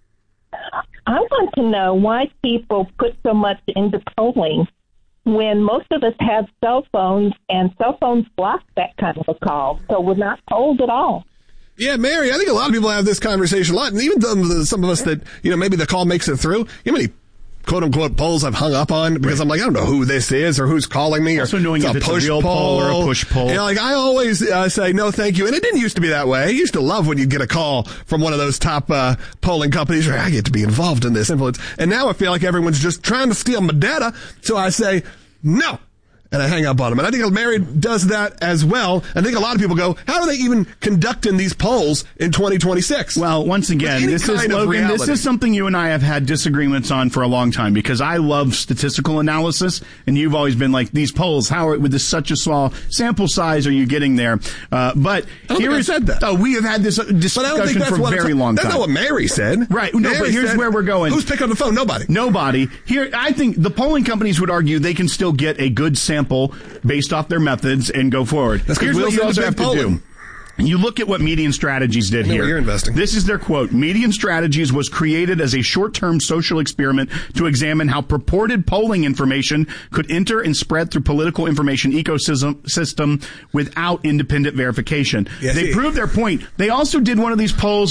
I want to know why people put so much into polling when most of us have cell phones and cell phones block that kind of a call, so we're not polled at all. Yeah, Mary, I think a lot of people have this conversation a lot, and even some, some of us that, you know, maybe the call makes it through. You know, many quote-unquote polls I've hung up on because right. I'm like, I don't know who this is or who's calling me. Or also knowing if it's a real poll or a push poll. You know, like, I always uh, say, no, thank you. And it didn't used to be that way. I used to love when you'd get a call from one of those top uh, polling companies where I get to be involved in this influence. And now I feel like everyone's just trying to steal my data. So I say, no. And I hang up on them. And I think Mary does that as well. I think a lot of people go, how are they even conducting these polls in twenty twenty-six? Well, once again, this is, Logan, this is something you and I have had disagreements on for a long time because I love statistical analysis, and you've always been like, these polls, how are, with this such a small sample size are you getting there? Uh, but I don't here think is, I said that. Oh, we have had this discussion for a very long time. That's not what Mary said. Right. No, Mary but here's said, where we're going. Who's picking up the phone? Nobody. Nobody. Here, I think the polling companies would argue they can still get a good sample based off their methods and go forward. That's Here's what you also have to do. You look at what Median Strategies did here. You're investing. This is their quote. Median Strategies was created as a short-term social experiment to examine how purported polling information could enter and spread through political information ecosystem system without independent verification. Yes, they it, proved their point. They also did one of these polls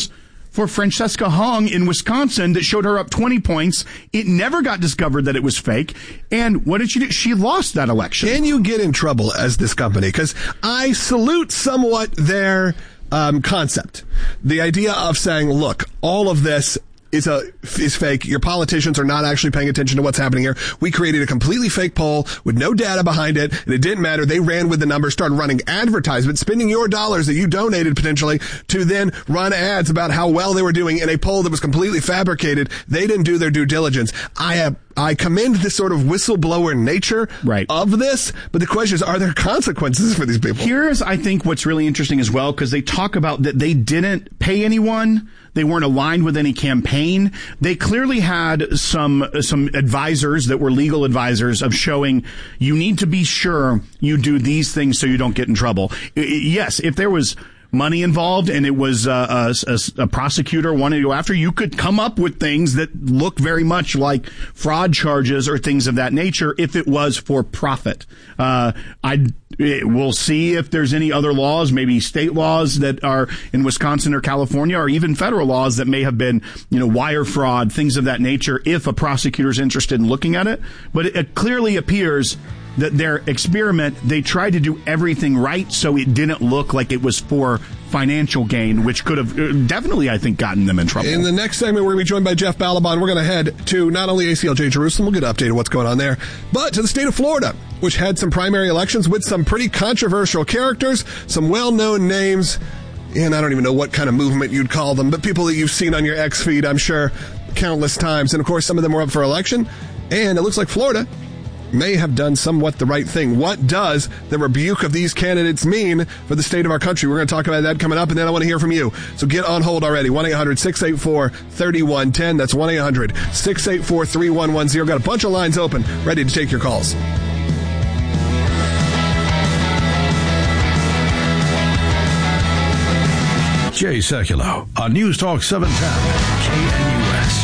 for Francesca Hong in Wisconsin that showed her up twenty points. It never got discovered that it was fake. And what did she do? She lost that election. Can you get in trouble as this company? Because I salute somewhat their um, concept. The idea of saying, look, all of this is a is fake. Your politicians are not actually paying attention to what's happening here. We created a completely fake poll with no data behind it, and it didn't matter. They ran with the numbers, started running advertisements, spending your dollars that you donated potentially to then run ads about how well they were doing in a poll that was completely fabricated. They didn't do their due diligence. I have I commend this sort of whistleblower nature right. of this, but the question is, are there consequences for these people? Here's, I think, what's really interesting as well, because they talk about that they didn't pay anyone. They weren't aligned with any campaign. They clearly had some some advisors that were legal advisors of showing you need to be sure you do these things so you don't get in trouble. Yes, if there was money involved and it was uh, a, a, a prosecutor wanting to go after, you could come up with things that look very much like fraud charges or things of that nature if it was for profit. Uh, I we'll see if there's any other laws, maybe state laws that are in Wisconsin or California, or even federal laws that may have been, you know, wire fraud, things of that nature, if a prosecutor's interested in looking at it. But it, it clearly appears that their experiment, they tried to do everything right so it didn't look like it was for financial gain, which could have definitely, I think, gotten them in trouble. In the next segment, we're going to be joined by Jeff Balaban. We're going to head to not only A C L J Jerusalem, we'll get an update on what's going on there, but to the state of Florida, which had some primary elections with some pretty controversial characters, some well-known names, and I don't even know what kind of movement you'd call them, but people that you've seen on your X feed, I'm sure, countless times. And, of course, some of them were up for election, and it looks like Florida may have done somewhat the right thing. What does the rebuke of these candidates mean for the state of our country? We're going to talk about that coming up, and then I want to hear from you. So get on hold already. one eight hundred six eight four three one one zero. That's one eight hundred six eight four three one one zero. Got a bunch of lines open, ready to take your calls. Jay Sekulow on News Talk seven ten K N U S.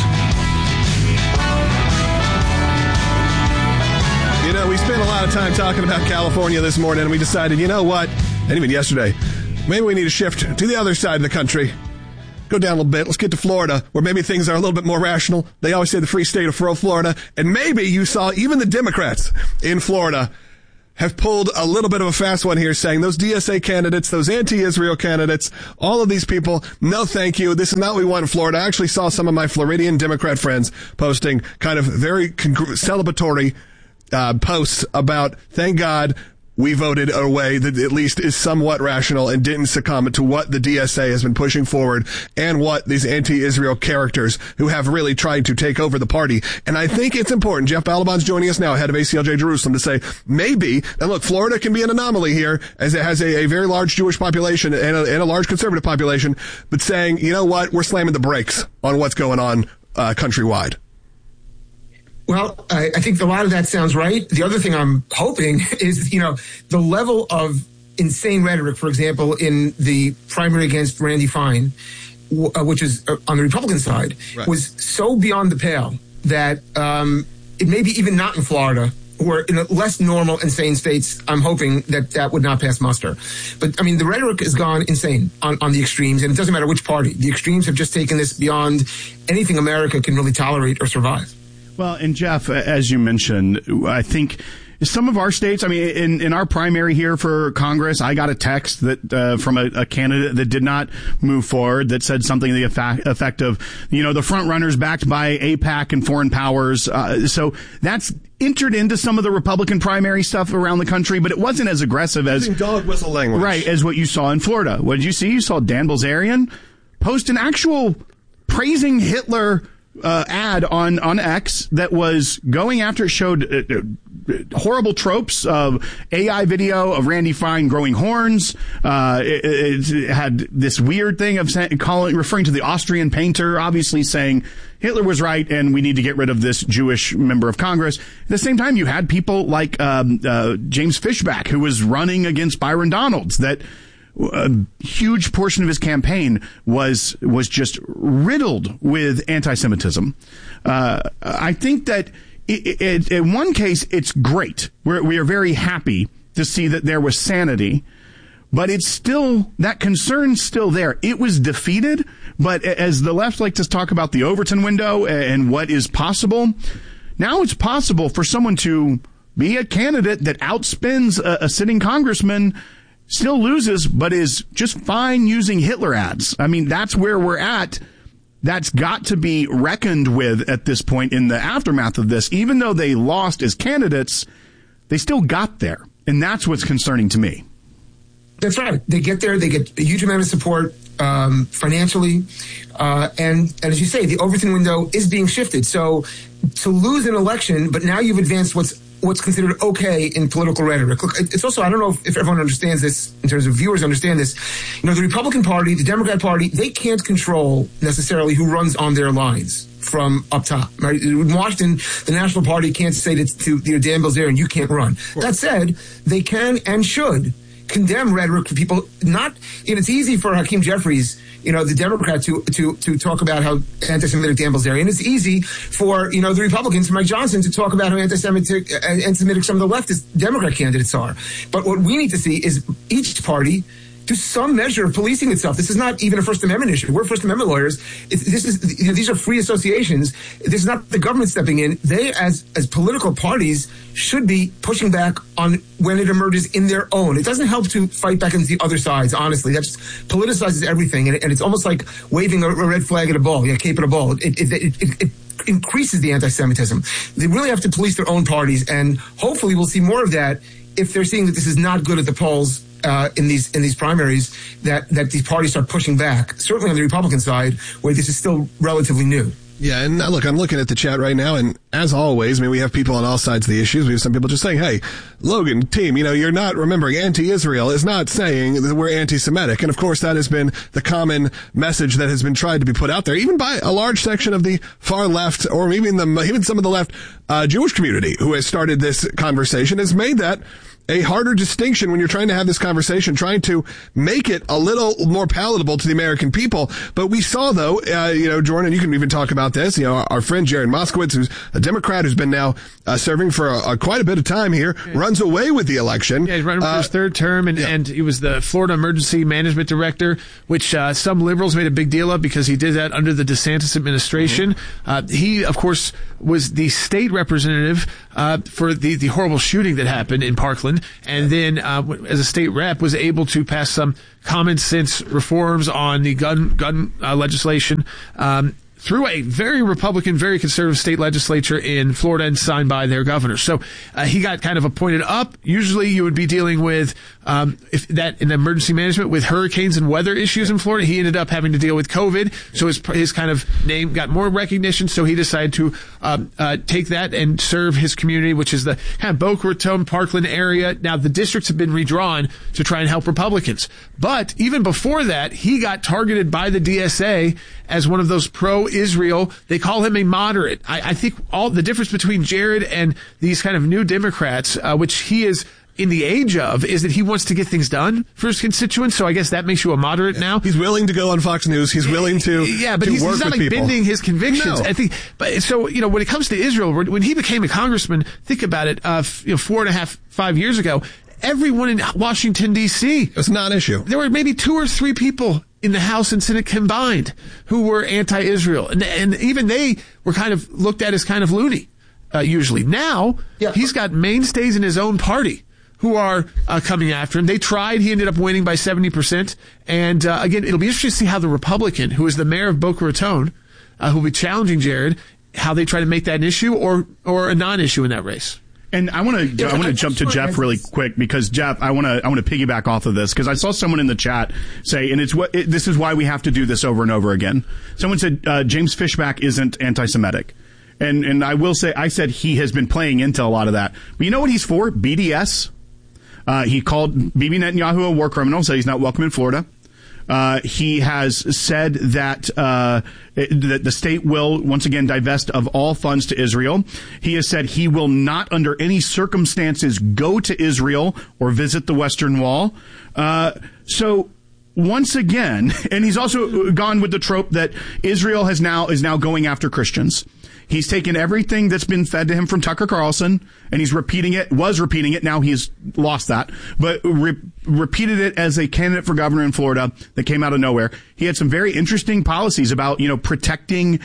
You know, we spent a lot of time talking about California this morning, and we decided, you know what, and even yesterday, maybe we need to shift to the other side of the country. Go down a little bit. Let's get to Florida, where maybe things are a little bit more rational. They always say the free state of Florida, and maybe you saw even the Democrats in Florida have pulled a little bit of a fast one here, saying those D S A candidates, those anti-Israel candidates, all of these people, no thank you. This is not what we want in Florida. I actually saw some of my Floridian Democrat friends posting kind of very congr- celebratory Uh, posts about, thank God we voted a way that at least is somewhat rational and didn't succumb to what the D S A has been pushing forward and what these anti-Israel characters who have really tried to take over the party. And I think it's important. Jeff Balaban's joining us now, head of A C L J Jerusalem, to say maybe, and look, Florida can be an anomaly here as it has a, a very large Jewish population and a, and a large conservative population, but saying, you know what, we're slamming the brakes on what's going on uh, countrywide. Well, I, I think a lot of that sounds right. The other thing I'm hoping is, you know, the level of insane rhetoric, for example, in the primary against Randy Fine, w- uh, which is uh, on the Republican side, right, was so beyond the pale that um, it may be even not in Florida or in less normal, insane states. I'm hoping that that would not pass muster. But, I mean, the rhetoric has gone insane on, on the extremes, and it doesn't matter which party. The extremes have just taken this beyond anything America can really tolerate or survive. Well, and Jeff, as you mentioned, I think some of our states, I mean, in, in our primary here for Congress, I got a text that uh, from a, a candidate that did not move forward that said something to the effect, effect of, you know, the front runners backed by AIPAC and foreign powers. Uh, so that's entered into some of the Republican primary stuff around the country, but it wasn't as aggressive as dog whistle language, right, as what you saw in Florida. What did you see? You saw Dan Bilzerian post an actual praising Hitler Uh, ad on, on X that was going after, it showed uh, uh, horrible tropes of A I video of Randy Fine growing horns. Uh, it, it had this weird thing of saying, calling, referring to the Austrian painter, obviously saying Hitler was right and we need to get rid of this Jewish member of Congress. At the same time, you had people like um, uh, James Fishback, who was running against Byron Donalds, that a huge portion of his campaign was was just riddled with anti-Semitism. Uh, I think that it, it, in one case, it's great. We're, we are very happy to see that there was sanity, but it's still, that concern's still there. It was defeated But as the left like to talk about the Overton window and what is possible, now it's possible for someone to be a candidate that outspins a, a sitting congressman, still loses, but is just fine using Hitler ads. I mean, that's where we're at. That's got to be reckoned with at this point in the aftermath of this. Even though they lost as candidates, they still got there. And that's what's concerning to me. That's right. They get there. They get a huge amount of support um, financially. Uh, and, and as you say, the Overton window is being shifted. So to lose an election, but now you've advanced what's what's considered okay in political rhetoric. Look, it's also, I don't know if, if everyone understands this in terms of viewers understand this. You know, the Republican Party, the Democrat Party, they can't control necessarily who runs on their lines from up top. Right? In Washington, the National Party can't say to, to you know, Dan Bilzerian, you can't run. That said, they can and should condemn rhetoric for people. Not, you know, it's easy for Hakeem Jeffries, you know, the Democrat to to to talk about how anti-Semitic Dan Bilzerian. It's easy for, you know, the Republicans, Mike Johnson, to talk about how anti-Semitic, uh, anti-Semitic some of the leftist Democrat candidates are. But what we need to see is each party do some measure of policing itself. This is not even a First Amendment issue. We're First Amendment lawyers. It's, this is, you know, these are free associations. This is not the government stepping in. They, as as political parties, should be pushing back on when it emerges in their own. It doesn't help to fight back against the other sides, honestly. That just politicizes everything, and, it, and it's almost like waving a, a red flag at a ball, you know, cape at a ball. It, it, it, it, it increases the anti-Semitism. They really have to police their own parties, and hopefully we'll see more of that if they're seeing that this is not good at the polls. Uh, in these in these primaries, that, that these parties start pushing back, certainly on the Republican side, where this is still relatively new. Yeah, and look, I'm looking at the chat right now, and as always, I mean, we have people on all sides of the issues. We have some people just saying, hey, Logan, team, you know, you're not remembering anti-Israel is not saying that we're anti-Semitic. And of course, that has been the common message that has been tried to be put out there, even by a large section of the far left, or even the even some of the left uh, Jewish community who has started this conversation, has made that a harder distinction when you're trying to have this conversation, trying to make it a little more palatable to the American people. But we saw, though, uh, you know, Jordan, you can even talk about this, you know, our, our friend Jared Moskowitz, who's a Democrat who's been now uh, serving for a, a, quite a bit of time here, yeah. runs away with the election. Yeah, he's running for uh, his third term, and, yeah. and he was the Florida Emergency Management Director, which uh, some liberals made a big deal of because he did that under the DeSantis administration. Mm-hmm. Uh, he, of course, was the state representative uh, for the, the horrible shooting that happened in Parkland. And then, uh, as a state rep, was able to pass some common sense reforms on the gun gun uh, legislation um, through a very Republican, very conservative state legislature in Florida and signed by their governor. So uh, he got kind of appointed up. Usually, you would be dealing with um, if that in emergency management with hurricanes and weather issues in Florida. He ended up having to deal with COVID, so his his kind of name got more recognition. So he decided to um, uh, take that and serve his community, which is the kind of Boca Raton, Parkland area. Now the districts have been redrawn to try and help Republicans, but even before that, he got targeted by the D S A as one of those pro-Israel. They call him a moderate. I, I think all the difference between Jared and these kind of new Democrats, uh, which he is in the age of, is that he wants to get things done for his constituents. So I guess that makes you a moderate yeah. now. He's willing to go on Fox News. He's willing to yeah, but to he's, work he's not with like people. bending his convictions. No. I think, but so you know, when it comes to Israel, when he became a congressman, think about it, uh, you know, four and a half, five years ago, everyone in Washington D C, it's not an issue. There were maybe two or three people in the House and Senate combined who were anti-Israel, and, and even they were kind of looked at as kind of loony. Uh, usually, now yeah. he's got mainstays in his own party who are uh, coming after him. They tried. He ended up winning by seventy percent. And uh, again, it'll be interesting to see how the Republican, who is the mayor of Boca Raton, uh, who will be challenging Jared, how they try to make that an issue or or a non-issue in that race. And I want to yeah, I want to jump to Jeff really quick because Jeff, I want to I want to piggyback off of this because I saw someone in the chat say, and it's what it, this is why we have to do this over and over again. Someone said uh, James Fishback isn't anti-Semitic. And and I will say, I said he has been playing into a lot of that. But you know what he's for? B D S. Uh, he called Bibi Netanyahu a war criminal, so he's not welcome in Florida. Uh, he has said that, uh, that the state will once again divest of all funds to Israel. He has said he will not under any circumstances go to Israel or visit the Western Wall. Uh, so once again, and he's also gone with the trope that Israel has now, is now going after Christians. He's taken everything that's been fed to him from Tucker Carlson, and he's repeating it, was repeating it, now he's lost that, but re- repeated it as a candidate for governor in Florida that came out of nowhere. He had some very interesting policies about, you know, protecting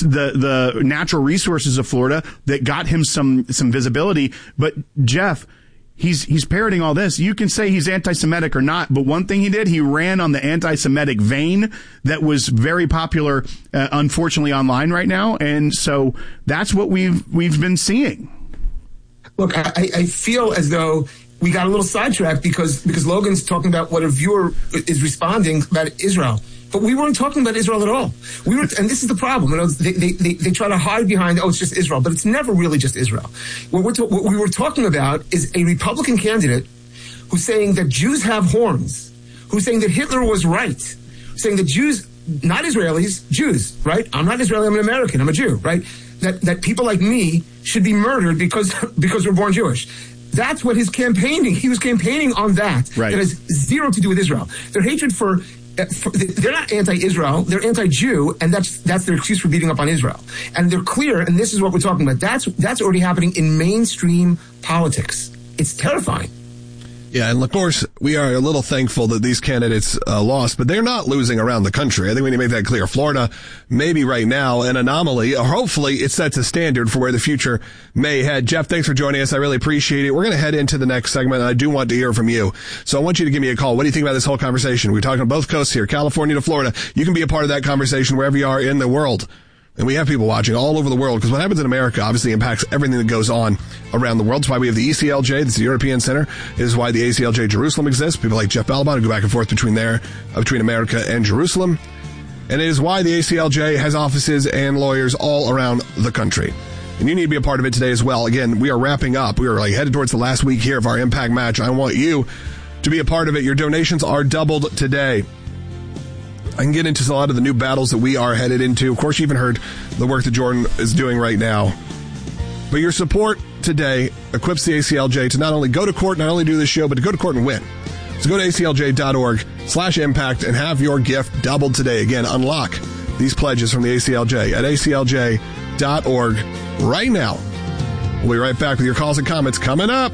the the natural resources of Florida that got him some some visibility. But Jeff, He's he's parroting all this. You can say he's anti-Semitic or not, but one thing he did, he ran on the anti-Semitic vein that was very popular, uh, unfortunately, online right now, and so that's what we've we've been seeing. Look, I, I feel as though we got a little sidetracked because because Logan's talking about what a viewer is responding about Israel. But we weren't talking about Israel at all. We were, and this is the problem. You know, they, they, they, they try to hide behind, oh, it's just Israel, but it's never really just Israel. What, we're to, what we were talking about is a Republican candidate who's saying that Jews have horns, who's saying that Hitler was right, saying that Jews, not Israelis, Jews, right? I'm not Israeli, I'm an American, I'm a Jew, right? That that people like me should be murdered because because we're born Jewish. That's what his campaigning, he was campaigning on that. Right. That has zero to do with Israel. Their hatred for they're not anti-Israel, they're anti-Jew, and that's that's their excuse for beating up on Israel. And they're clear, and this is what we're talking about. That's that's already happening in mainstream politics. It's terrifying. Yeah, and of course, we are a little thankful that these candidates uh, lost, but they're not losing around the country. I think we need to make that clear. Florida, maybe right now, an anomaly, or hopefully it sets a standard for where the future may head. Jeff, thanks for joining us. I really appreciate it. We're going to head into the next segment, and I do want to hear from you. So I want you to give me a call. What do you think about this whole conversation? We're talking both coasts here, California to Florida. You can be a part of that conversation wherever you are in the world. And we have people watching all over the world, because what happens in America obviously impacts everything that goes on around the world. That's why we have the E C L J, that's the European Center. This is why the A C L J Jerusalem exists. People like Jeff Balaban who go back and forth between there, uh, between America and Jerusalem. And it is why the A C L J has offices and lawyers all around the country. And you need to be a part of it today as well. Again, we are wrapping up. We are like headed towards the last week here of our Impact Match. I want you to be a part of it. Your donations are doubled today. I can get into a lot of the new battles that we are headed into. Of course, you even heard the work that Jordan is doing right now. But your support today equips the A C L J to not only go to court, not only do this show, but to go to court and win. So go to aclj.org slash impact and have your gift doubled today. Again, unlock these pledges from the A C L J at aclj.org right now. We'll be right back with your calls and comments coming up.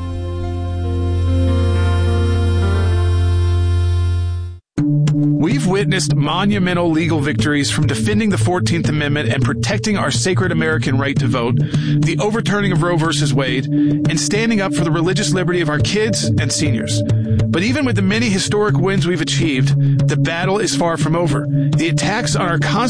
We've witnessed monumental legal victories from defending the fourteenth Amendment and protecting our sacred American right to vote, the overturning of Roe versus Wade, and standing up for the religious liberty of our kids and seniors. But even with the many historic wins we've achieved, the battle is far from over. The attacks on our Constitution